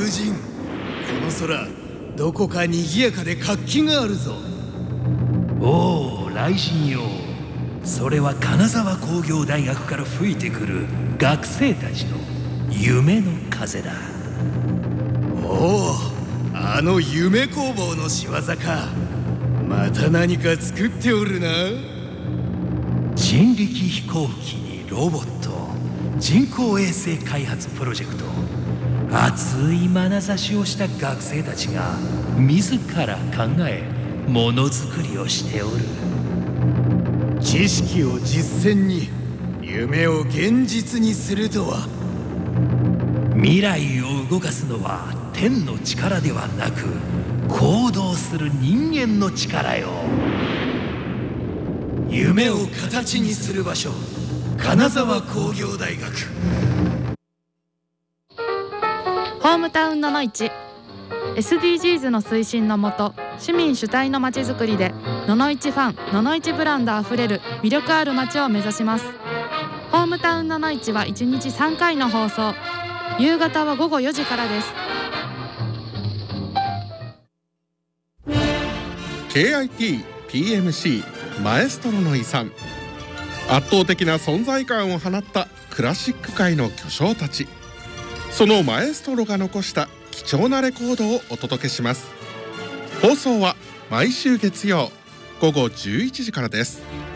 友人、この空どこか賑やかで活気があるぞ。 おお、雷神よ。それは金沢工業大学から吹いてくる学生たちの夢の風だ。 おお、あの夢工房の仕業か。また何か作っておるな。 人力飛行機にロボット、人工衛星開発プロジェクト、熱い眼差しをした学生たちが自ら考えものづくりをしておる。 知識を実践に、夢を現実にするとは。 未来を動かすのは天の力ではなく、行動する人間の力よ。 夢を形にする場所、金沢工業大学。 ホームタウンののいち SDGs の推進のもと、市民主体のまちづくりでののいちファン、ののいちブランドあふれる魅力ある街を目指します。ホームタウンののいちは1日3回の放送、夕方は午後4時からです。 KIT PMC マエストロの遺産。圧倒的な存在感を放ったクラシック界の巨匠たち、そのマエストロが残した貴重なレコードをお届けします。放送は毎週月曜午後11時からです。